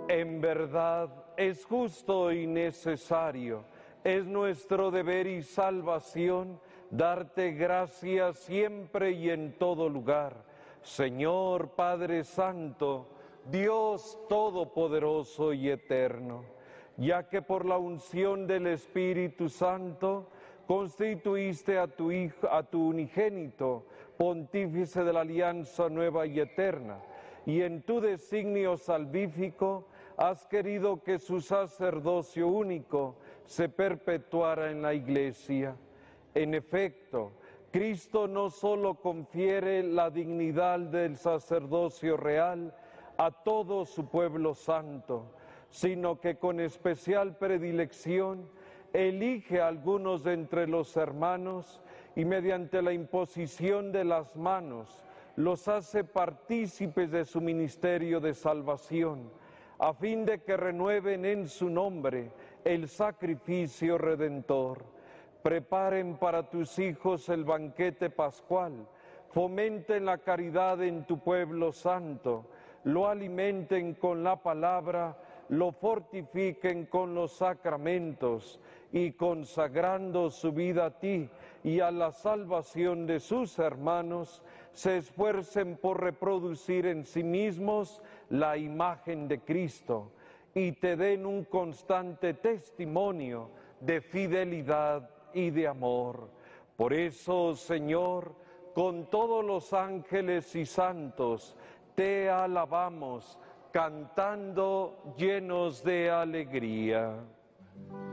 En verdad es justo y necesario, es nuestro deber y salvación darte gracias siempre y en todo lugar. Señor Padre Santo, Dios Todopoderoso y Eterno, ya que por la unción del Espíritu Santo constituiste a tu Hijo, a tu unigénito, pontífice de la alianza nueva y eterna, y en tu designio salvífico has querido que su sacerdocio único se perpetuara en la Iglesia. En efecto, Cristo no solo confiere la dignidad del sacerdocio real a todo su pueblo santo, sino que con especial predilección elige a algunos de entre los hermanos y mediante la imposición de las manos los hace partícipes de su ministerio de salvación, a fin de que renueven en su nombre el sacrificio redentor. Preparen para tus hijos el banquete pascual, fomenten la caridad en tu pueblo santo, lo alimenten con la palabra, lo fortifiquen con los sacramentos y consagrando su vida a ti y a la salvación de sus hermanos, se esfuercen por reproducir en sí mismos la imagen de Cristo y te den un constante testimonio de fidelidad y de amor. Por eso, Señor, con todos los ángeles y santos, te alabamos, cantando llenos de alegría.